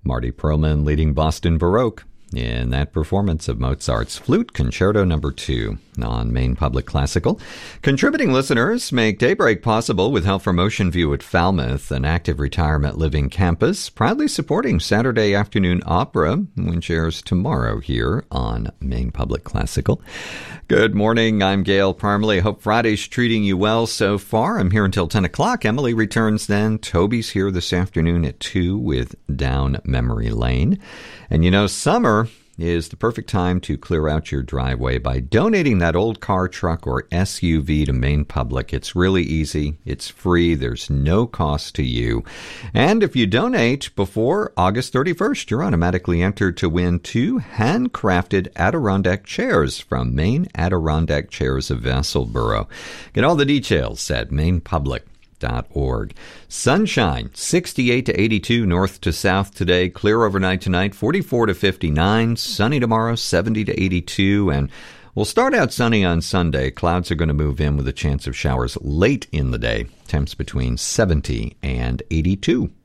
Marty Perlman leading Boston Baroque in that performance of Mozart's Flute Concerto No. 2 on Maine Public Classical. Contributing listeners make Daybreak possible with help from Ocean View at Falmouth, an active retirement living campus, proudly supporting Saturday Afternoon Opera, which airs tomorrow here on Maine Public Classical. Good morning, I'm Gail Parmalee. Hope Friday's treating you well so far. I'm here until 10 o'clock. Emily returns then. Toby's here this afternoon at 2 with Down Memory Lane. And you know, summer is the perfect time to clear out your driveway by donating that old car, truck, or SUV to Maine Public. It's really easy. It's free. There's no cost to you. And if you donate before August 31st, you're automatically entered to win 2 handcrafted Adirondack chairs from Maine Adirondack Chairs of Vassalboro. Get all the details at mainpublic.org. Sunshine, 68 to 82 north to south today. Clear overnight tonight, 44 to 59. Sunny tomorrow, 70 to 82. And we'll start out sunny on Sunday. Clouds are going to move in with a chance of showers late in the day. Temps between 70 and 82.